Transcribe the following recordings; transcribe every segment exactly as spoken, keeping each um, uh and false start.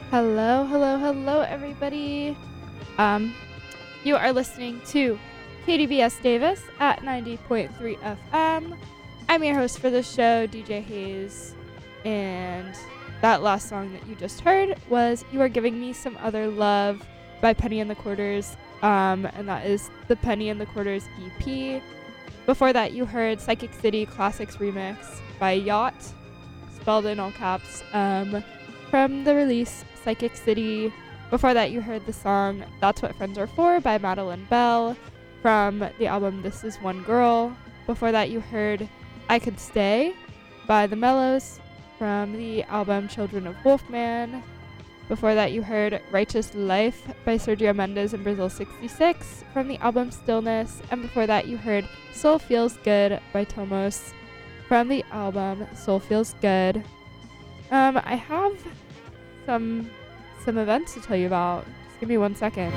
Hello, hello, hello, everybody. Um, you are listening to K D B S Davis at ninety point three F M. I'm your host for the show, D J Hayes, and that last song that you just heard was "You Are Giving Me Some Other Love" by Penny and the Quarters, um, and that is the Penny and the Quarters E P. Before that, you heard Psychic City Classics Remix by Yacht, spelled in all caps, um, from the release Psychic City. Before that, you heard the song That's What Friends Are For by Madeline Bell from the album This Is One Girl. Before that, you heard I Could Stay by The Mellows from the album Children of Wolfman. Before that, you heard Righteous Life by Sergio Mendes and Brazil sixty-six from the album Stillness. And before that, you heard Soul Feels Good by Tomos from the album Soul Feels Good. Um, I have some some events to tell you about. Just give me one second.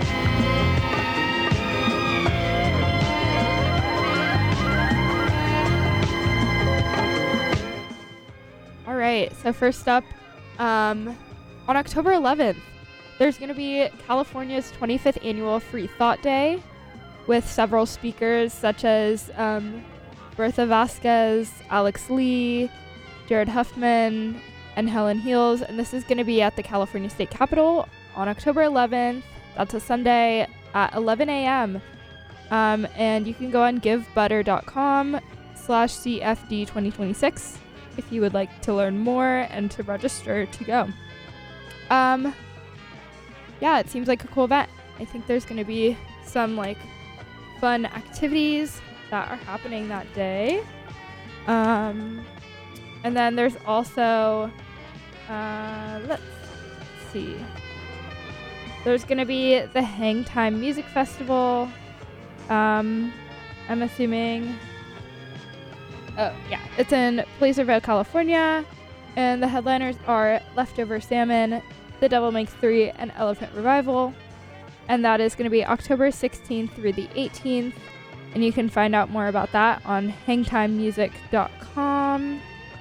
All right, so first up, um, on October eleventh, there's going to be California's twenty-fifth annual Free Thought Day with several speakers such as um, Bertha Vasquez, Alex Lee, Jared Huffman, and Helen Heels, and this is going to be at the California State Capitol on October eleventh. That's a Sunday at eleven a.m. Um, and you can go on givebutter.com slash CFD 2026 if you would like to learn more and to register to go. Um, yeah, it seems like a cool event. I think there's going to be some like fun activities that are happening that day. Um, and then there's also, uh, let's see. There's going to be the Hang Time Music Festival. Um, I'm assuming, oh yeah, it's in Placerville, California. And the headliners are Leftover Salmon, The Devil Makes Three, and Elephant Revival. And that is going to be October sixteenth through the eighteenth. And you can find out more about that on hang time music dot com.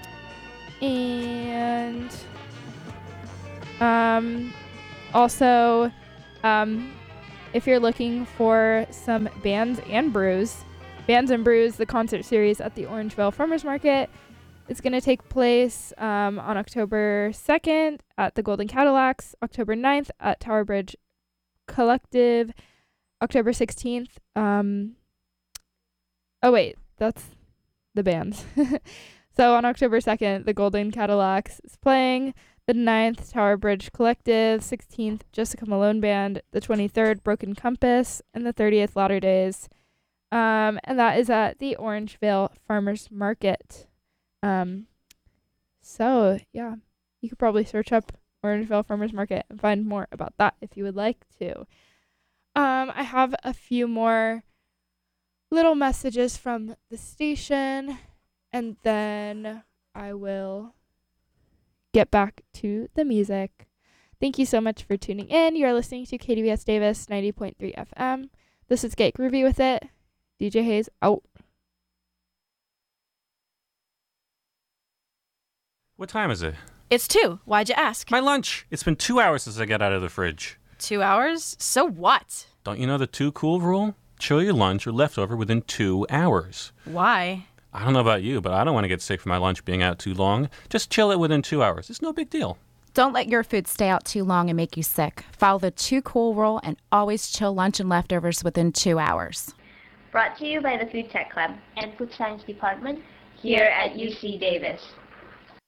And um, also, um, if you're looking for some bands and brews, Bands and Brews, the concert series at the Orangeville Farmers Market, it's going to take place um, on October second at the Golden Cadillacs, October ninth at Tower Bridge Collective, October sixteenth. Um, oh, wait, that's the bands. So on October second, the Golden Cadillacs is playing. The ninth, Tower Bridge Collective. sixteenth, Jessica Malone Band. The twenty-third, Broken Compass. And the thirtieth, Latter Days. Um, and that is at the Orangeville Farmers Market. Um, so, yeah, you could probably search up Orangeville Farmers Market and find more about that if you would like to. Um, I have a few more little messages from the station, and then I will get back to the music. Thank you so much for tuning in. You're listening to K D B S Davis ninety point three F M. This is Get Groovy with It. D J Hayes out. What time is it? It's two. Why'd you ask? My lunch. It's been two hours since I got out of the fridge. Two hours? So what? Don't you know the two cool rule? Chill your lunch or leftover within two hours. Why? I don't know about you, but I don't want to get sick from my lunch being out too long. Just chill it within two hours. It's no big deal. Don't let your food stay out too long and make you sick. Follow the two cool rule and always chill lunch and leftovers within two hours. Brought to you by the Food Tech Club and Food Science Department here at U C Davis.